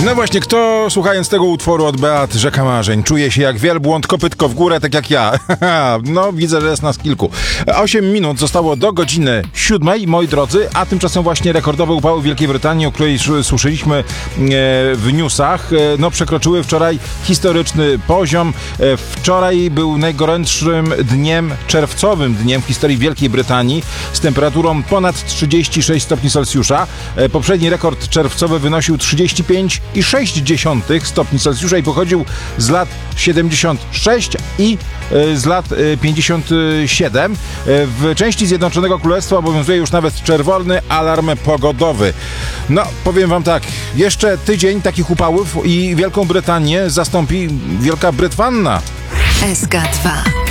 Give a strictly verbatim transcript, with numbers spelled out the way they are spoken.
No właśnie, kto słuchając tego utworu od Beat Rzeka Marzeń czuje się jak wielbłąd, kopytko w górę, tak jak ja? No, widzę, że jest nas kilku. Osiem minut zostało do godziny siódmej, moi drodzy, a tymczasem właśnie rekordowe upały w Wielkiej Brytanii, o której słyszeliśmy w newsach, no przekroczyły wczoraj historyczny poziom. Wczoraj był najgorętszym dniem, czerwcowym dniem w historii Wielkiej Brytanii z temperaturą ponad trzydzieści sześć stopni Celsjusza. Poprzedni rekord czerwcowy wynosił trzydzieści pięć i sześć dziesiątych stopni Celsjusza i pochodził z lat siedemdziesiąt sześć i z lat pięćdziesiąt siedem. W części Zjednoczonego Królestwa obowiązuje już nawet czerwony alarm pogodowy. No, powiem wam tak, jeszcze tydzień takich upałów i Wielką Brytanię zastąpi Wielka Brytwanna. S K dwa.